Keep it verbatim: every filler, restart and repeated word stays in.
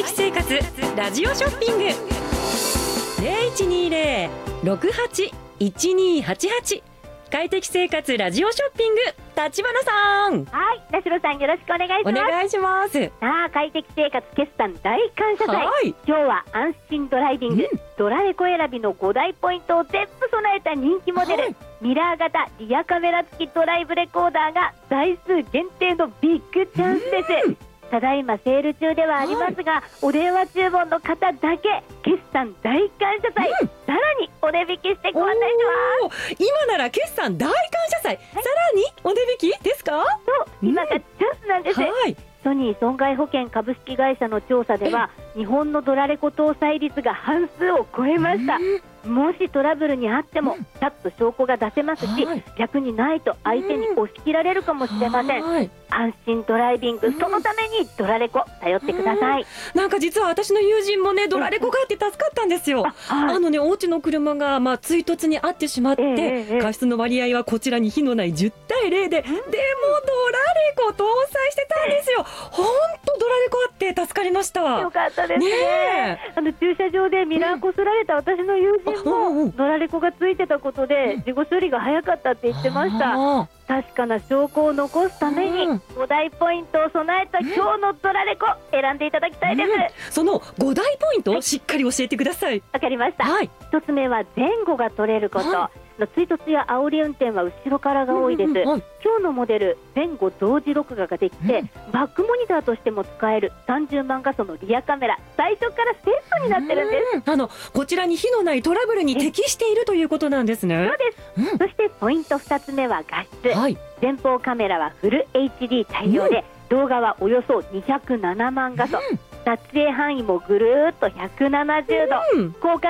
適生活ラジオショッピング ゼロいちにゼロ ろくはち いちにはちはち快適生活ラジオショッピング、立花さん。 はい、田代さんよろしくお願いします。 お願いします。 さあ、快適生活決算大感謝祭、 はい、 今日は安心ドライビング、うん、ドラレコ選びのご大ポイントを全部備えた人気モデル、はい、ミラー型リアカメラ付きドライブレコーダーが台数限定のビッグチャンスです、うん、ただいまセール中ではありますが、はい、お電話注文の方だけ決算大感謝祭、うん、さらにお値引きしてご案内します。 今なら決算大感謝祭、はい、さらにお値引きですか？ そう、今がチャンスなんです、うん、はい、ソニー損害保険株式会社の調査では日本のドラレコ搭載率が半数を超えました、うん、もしトラブルにあってもちゃっと証拠が出せますし、はい、逆にないと相手に押し切られるかもしれません、はい、安心ドライビング、うん、そのためにドラレコ頼ってください、 うん、なんか実は私の友人もねドラレコがあって助かったんですよ、あ、はい、あのねお家の車がまあ追突にあってしまって、えーえー、過失の割合はこちらに非のないじゅうたいゼロで、うん、でもドラレコ搭載してたんですよ。本当ドラレコあって助かりました。 よかったです ね, ねあの駐車場でミラーこすられた私の友人もドラレコがついてたことで事後処理が早かったって言ってました。確かな証拠を残すためにご大ポイントを備えた今日のドラレコ選んでいただきたいです、うん、 そのご大ポイントをしっかり教えてください。 わ、はい、かりました、はい、ひとつめは前後が取れること、はい、追突や煽り運転は後ろからが多いです、うんうんはい、今日のモデル前後同時録画ができて、うん、バックモニターとしても使えるさんじゅうまん画素のリアカメラ、最初からセットになってるんです。 あのこちらに火のないトラブルに適しているということなんですね。 そうです、うん、そしてポイントふたつめは画質、はい、前方カメラはフル エイチディー 対応で、うん、動画はおよそにひゃくななまん画素、うん、撮影範囲もぐるーっとひゃくななじゅうど、うん、交換